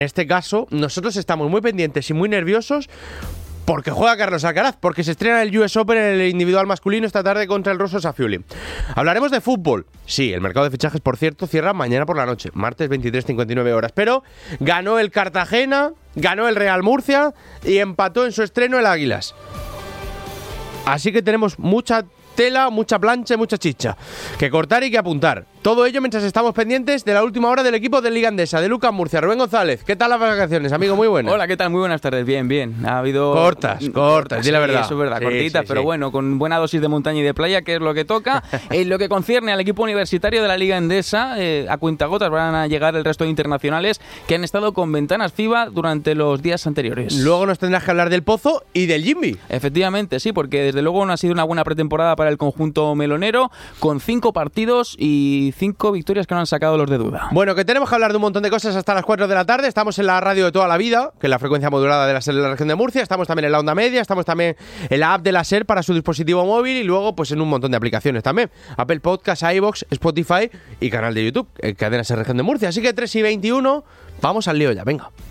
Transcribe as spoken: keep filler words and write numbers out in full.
En este caso, nosotros estamos muy pendientes y muy nerviosos porque juega Carlos Alcaraz, porque se estrena el U S Open en el individual masculino esta tarde contra el Rosso Safiuli. Hablaremos de fútbol. Sí, el mercado de fichajes, por cierto, cierra mañana por la noche, martes veintitrés cincuenta y nueve horas. Pero ganó el Cartagena, ganó el Real Murcia y empató en su estreno el Águilas. Así que tenemos mucha tela, mucha plancha, mucha chicha que cortar y que apuntar. Todo ello mientras estamos pendientes de la última hora del equipo de Liga Endesa, de Lucas Murcia. Rubén González, ¿qué tal las vacaciones, amigo? Muy buenas. Hola, ¿qué tal? Muy buenas tardes. Bien, bien. Ha habido... Cortas, cortas, di la verdad. Sí, eso es verdad, sí, cortitas, sí, pero sí. bueno, con buena dosis de montaña y de playa, que es lo que toca. En lo que concierne al equipo universitario de la Liga Endesa, eh, a cuentagotas van a llegar el resto de internacionales que han estado con ventanas FIBA durante los días anteriores. Luego nos tendrás que hablar del Pozo y del Jimby. Efectivamente, sí, porque desde luego no ha sido una buena pretemporada para el conjunto melonero, con cinco partidos y cinco victorias que no han sacado los de duda. Bueno, que tenemos que hablar de un montón de cosas hasta las cuatro de la tarde. Estamos en la radio de toda la vida, que es la frecuencia modulada de la SER de la región de Murcia. Estamos también en la onda media, estamos también en la app de la SER para su dispositivo móvil y luego pues en un montón de aplicaciones también. Apple Podcast, iVoox, Spotify y canal de YouTube, eh, Cadena SER Región de Murcia. Así que tres y veintiuno, vamos al lío ya, venga.